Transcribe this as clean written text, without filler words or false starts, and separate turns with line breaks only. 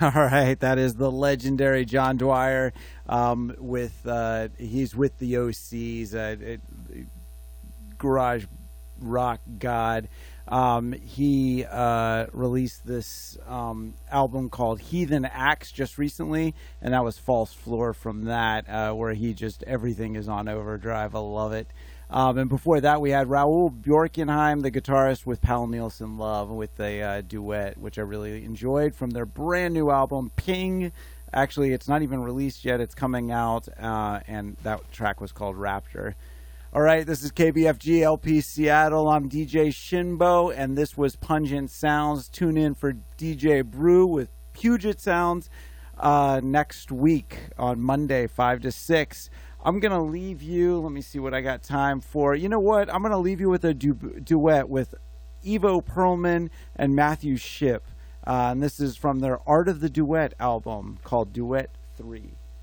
All right, that is the legendary John Dwyer. He's with the OCs, garage rock god. He released this album called Heathen Acts just recently, and that was False Floor from that, where everything is on overdrive. I love it. And before that, we had Raoul Bjorkenheim, the guitarist, with Pal Nielsen Love, with a duet, which I really enjoyed, from their brand new album, Ping. Actually, it's not even released yet. It's coming out, and that track was called Raptor. All right, this is KBFG LP Seattle. I'm DJ Shinbo, and this was Pungent Sounds. Tune in for DJ Brew with Puget Sounds next week on Monday, 5 to 6. I'm going to leave you. Let me see what I got time for. You know what? I'm going to leave you with a duet with Ivo Perlman and Matthew Shipp. And this is from their Art of the Duet album called Duet 3.